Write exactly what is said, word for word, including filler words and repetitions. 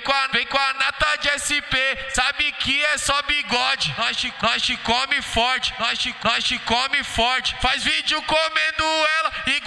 com a, vem com a nata de S P, sabe que é só bigode. Nós te, nós te come forte, nós te, nós te come forte. Faz vídeo comendo ela e